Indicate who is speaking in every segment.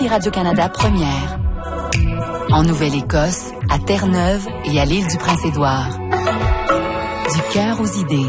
Speaker 1: Radio-Canada première. En Nouvelle-Écosse, à Terre-Neuve et à l'île du Prince-Édouard. Du cœur aux idées.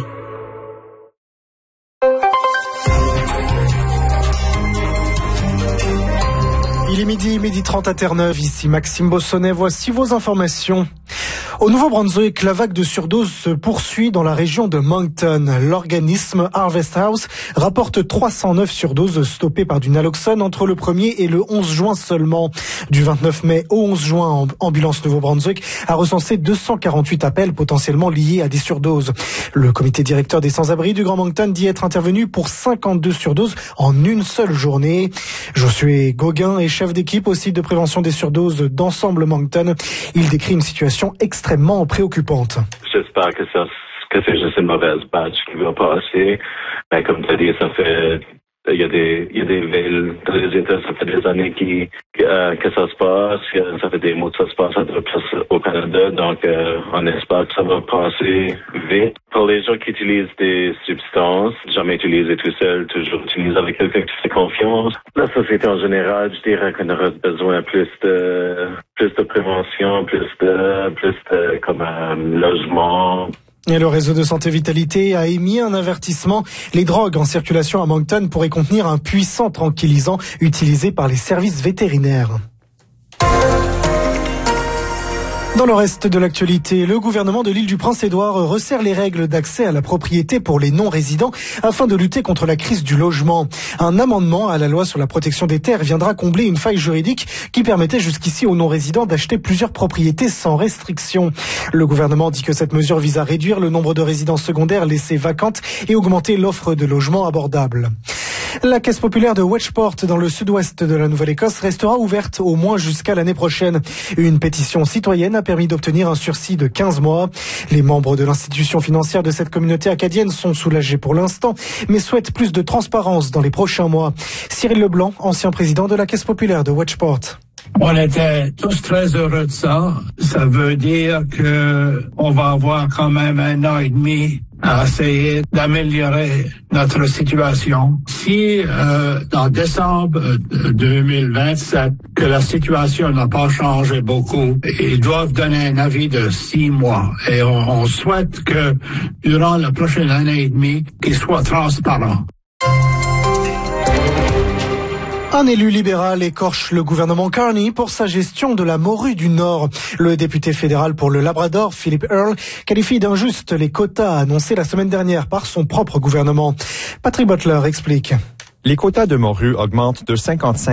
Speaker 2: Il est midi 30 à Terre-Neuve, ici Maxime Bossonnet, voici vos informations. Au Nouveau-Brunswick, la vague de surdose se poursuit dans la région de Moncton. L'organisme Harvest House rapporte 309 surdoses stoppées par du naloxone entre le 1er et le 11 juin seulement. Du 29 mai au 11 juin, Ambulance Nouveau-Brunswick a recensé 248 appels potentiellement liés à des surdoses. Le comité directeur des sans-abri du Grand Moncton dit être intervenu pour 52 surdoses en une seule journée. Josué Gauguin est chef d'équipe au site de prévention des surdoses d'Ensemble Moncton. Il décrit une situation extrêmement préoccupante.
Speaker 3: J'espère que c'est juste une mauvaise batch qui va passer. Ben, comme tu as dit, il y a des villes dans les États, ça fait des années que ça se passe. Ça fait des mois que ça se passe au Canada. Donc, on espère que ça va passer vite. Pour les gens qui utilisent des substances, jamais utiliser tout seul, toujours utiliser avec quelqu'un qui fait confiance. La société en général, je dirais qu'on aura besoin plus de prévention, plus de comme logement.
Speaker 2: Et le réseau de santé Vitalité a émis un avertissement. Les drogues en circulation à Moncton pourraient contenir un puissant tranquillisant utilisé par les services vétérinaires. Dans le reste de l'actualité, le gouvernement de l'île du Prince-Édouard resserre les règles d'accès à la propriété pour les non-résidents afin de lutter contre la crise du logement. Un amendement à la loi sur la protection des terres viendra combler une faille juridique qui permettait jusqu'ici aux non-résidents d'acheter plusieurs propriétés sans restriction. Le gouvernement dit que cette mesure vise à réduire le nombre de résidences secondaires laissées vacantes et augmenter l'offre de logements abordables. La caisse populaire de Wedgeport dans le sud-ouest de la Nouvelle-Écosse restera ouverte au moins jusqu'à l'année prochaine. Une pétition citoyenne a permis d'obtenir un sursis de 15 mois. Les membres de l'institution financière de cette communauté acadienne sont soulagés pour l'instant, mais souhaitent plus de transparence dans les prochains mois. Cyril Leblanc, ancien président de la caisse populaire de Wedgeport.
Speaker 4: On était tous très heureux de ça. Ça veut dire que on va avoir quand même 1 an et demi à essayer d'améliorer notre situation. Si en décembre 2027 que la situation n'a pas changé beaucoup, ils doivent donner un avis de 6 mois. Et on souhaite que durant la prochaine année et demie, qu'ils soient transparents.
Speaker 2: Un élu libéral écorche le gouvernement Carney pour sa gestion de la morue du Nord. Le député fédéral pour le Labrador, Philip Earle, qualifie d'injustes les quotas annoncés la semaine dernière par son propre gouvernement. Patrick Butler explique.
Speaker 5: Les quotas de morue augmentent de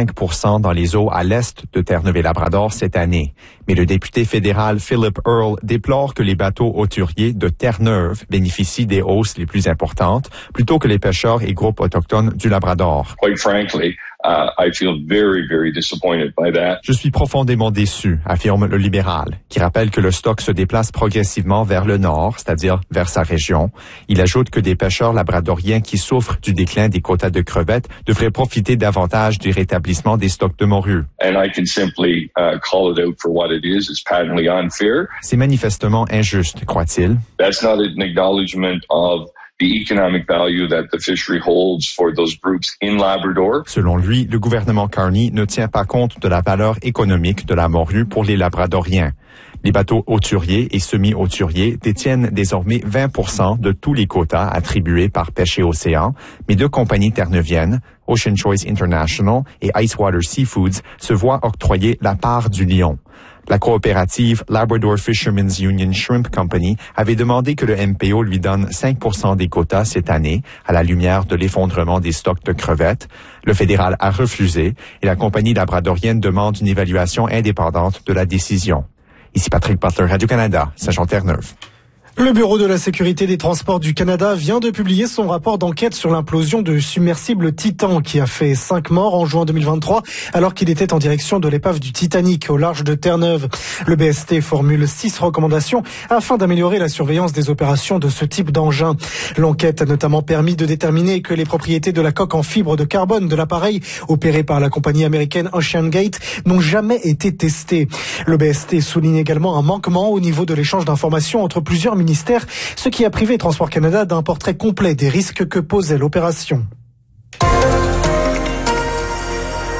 Speaker 5: 55% dans les eaux à l'est de Terre-Neuve-et-Labrador cette année. Mais le député fédéral Philip Earle déplore que les bateaux hauturiers de Terre-Neuve bénéficient des hausses les plus importantes, plutôt que les pêcheurs et groupes autochtones du Labrador.
Speaker 6: Quite frankly, I feel very, very disappointed by that.
Speaker 5: Je suis profondément déçu, affirme le libéral, qui rappelle que le stock se déplace progressivement vers le nord, c'est-à-dire vers sa région. Il ajoute que des pêcheurs labradoriens qui souffrent du déclin des quotas de crevettes devraient profiter davantage du rétablissement des stocks de morue.
Speaker 6: And I can simply call it out for what it is. It's patently unfair.
Speaker 5: C'est manifestement injuste, croit-il.
Speaker 6: That's not an acknowledgement of the economic value that the fishery holds for those groups in Labrador.
Speaker 5: Selon lui, le gouvernement Carney ne tient pas compte de la valeur économique de la morue pour les Labradoriens. Les bateaux hauturiers et semi-hauturiers détiennent désormais 20% de tous les quotas attribués par Pêche et Océan, mais 2 compagnies terneuviennes, Ocean Choice International et Icewater Seafoods, se voient octroyer la part du lion. La coopérative Labrador Fishermen's Union Shrimp Company avait demandé que le MPO lui donne 5% des quotas cette année, à la lumière de l'effondrement des stocks de crevettes. Le fédéral a refusé et la compagnie labradorienne demande une évaluation indépendante de la décision. Ici Patrick Butler, Radio-Canada, Saint-Jean-Terre-Neuve.
Speaker 2: Le Bureau de la sécurité des transports du Canada vient de publier son rapport d'enquête sur l'implosion du submersible Titan qui a fait 5 morts en juin 2023 alors qu'il était en direction de l'épave du Titanic au large de Terre-Neuve. Le BST formule 6 recommandations afin d'améliorer la surveillance des opérations de ce type d'engin. L'enquête a notamment permis de déterminer que les propriétés de la coque en fibre de carbone de l'appareil opéré par la compagnie américaine OceanGate n'ont jamais été testées. Le BST souligne également un manquement au niveau de l'échange d'informations entre plusieurs ministères, ce qui a privé Transport Canada d'un portrait complet des risques que posait l'opération.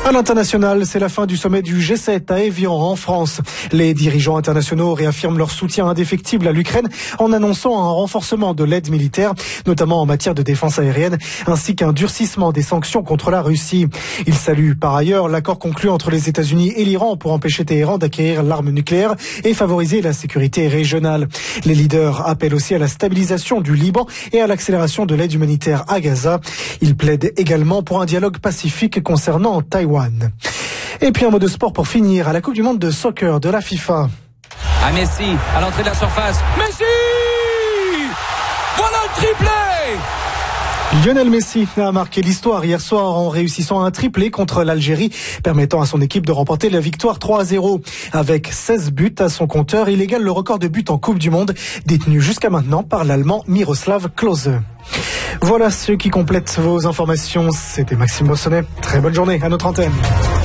Speaker 2: À l'international, c'est la fin du sommet du G7 à Évian en France. Les dirigeants internationaux réaffirment leur soutien indéfectible à l'Ukraine en annonçant un renforcement de l'aide militaire, notamment en matière de défense aérienne, ainsi qu'un durcissement des sanctions contre la Russie. Ils saluent par ailleurs l'accord conclu entre les États-Unis et l'Iran pour empêcher Téhéran d'acquérir l'arme nucléaire et favoriser la sécurité régionale. Les leaders appellent aussi à la stabilisation du Liban et à l'accélération de l'aide humanitaire à Gaza. Ils plaident également pour un dialogue pacifique concernant Taïwan. Et puis un mot de sport pour finir, à la Coupe du Monde de soccer de la FIFA.
Speaker 7: À Messi, à l'entrée de la surface. Messi! Voilà le triplé!
Speaker 2: Lionel Messi a marqué l'histoire hier soir en réussissant un triplé contre l'Algérie, permettant à son équipe de remporter la victoire 3-0. Avec 16 buts à son compteur, il égale le record de buts en Coupe du Monde, détenu jusqu'à maintenant par l'Allemand Miroslav Klose. Voilà ce qui complète vos informations. C'était Maxime Bossonnet. Très bonne journée à notre antenne.